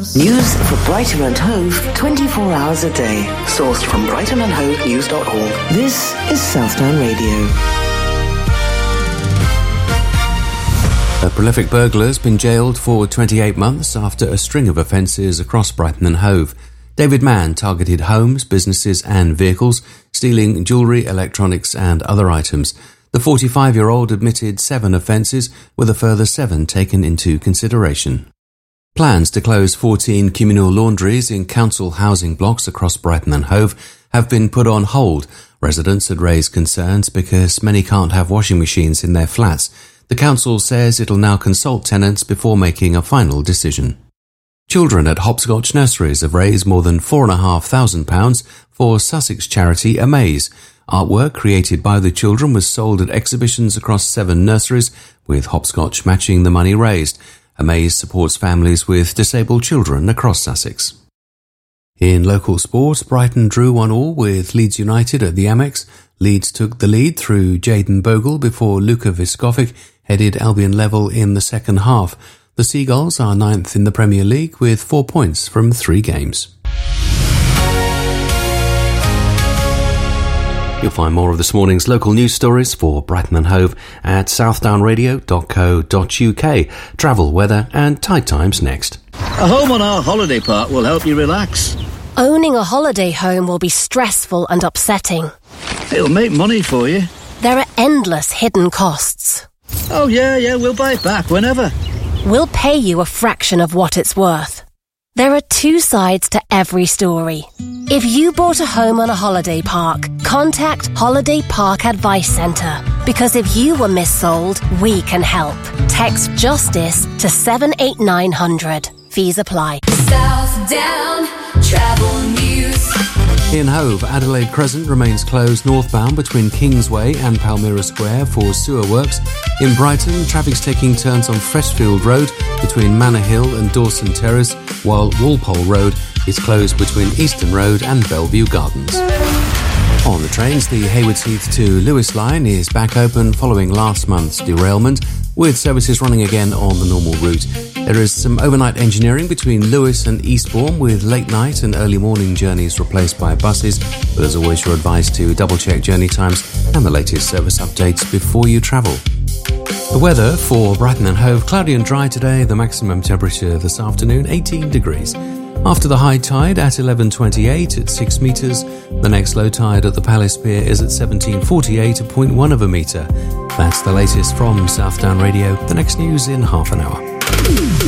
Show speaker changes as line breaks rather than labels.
News for Brighton and Hove 24 hours a day. Sourced from brightonandhovenews.org. This is Southdown Radio.
A prolific burglar has been jailed for 28 months after a string of offences across Brighton and Hove. David Mann targeted homes, businesses and vehicles, stealing jewellery, electronics and other items. The 45-year-old admitted 7 offences, with a further 7 taken into consideration. Plans to close 14 communal laundries in council housing blocks across Brighton and Hove have been put on hold. Residents had raised concerns because many can't have washing machines in their flats. The council says it'll now consult tenants before making a final decision. Children at Hopscotch Nurseries have raised more than £4,500 for Sussex charity Amaze. Artwork created by the children was sold at exhibitions across 7 nurseries, with Hopscotch matching the money raised. Amaze supports families with disabled children across Sussex. In local sport, Brighton drew 1-1 with Leeds United at the Amex. Leeds took the lead through Jayden Bogle before Luka Viskovic headed Albion level in the second half. The Seagulls are 9th in the Premier League with 4 points from 3 games. You'll find more of this morning's local news stories for Brighton and Hove at southdownradio.co.uk. Travel, weather and tide times next.
A home on our holiday park will help you relax.
Owning a holiday home will be stressful and upsetting.
It'll make money for you.
There are endless hidden costs.
Oh yeah, we'll buy it back whenever.
We'll pay you a fraction of what it's worth. There are 2 sides to every story. If you bought a home on a holiday park, contact Holiday Park Advice Centre. Because if you were missold, we can help. Text JUSTICE to 78900. Fees apply.
Southdown Travel News.
In Hove, Adelaide Crescent remains closed northbound between Kingsway and Palmyra Square for sewer works. In Brighton, traffic's taking turns on Freshfield Road between Manor Hill and Dawson Terrace, while Walpole Road is closed between Easton Road and Bellevue Gardens. On the trains, the Haywards Heath to Lewis line is back open following last month's derailment, with services running again on the normal route. There is some overnight engineering between Lewis and Eastbourne, with late night and early morning journeys replaced by buses, but as always you're advised to double check journey times and the latest service updates before you travel. The weather for Brighton and Hove: cloudy and dry today, the maximum temperature this afternoon 18 degrees. After the high tide at 11:28 at 6 metres, the next low tide at the Palace Pier is at 17:48 at 0.1 of a metre. That's the latest from Southdown Radio. The next news in half an hour.